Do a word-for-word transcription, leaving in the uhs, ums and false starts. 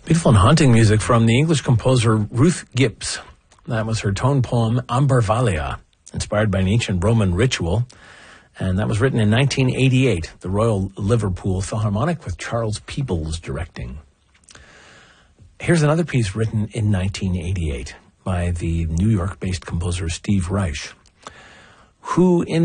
Beautiful and haunting music from the English composer Ruth Gibbs. That was her tone poem, Ambarvalia, inspired by an ancient Roman ritual. And that was written in nineteen eighty-eight, the Royal Liverpool Philharmonic with Charles Peebles directing. Here's another piece written in nineteen eighty-eight by the New York-based composer Steve Reich, who in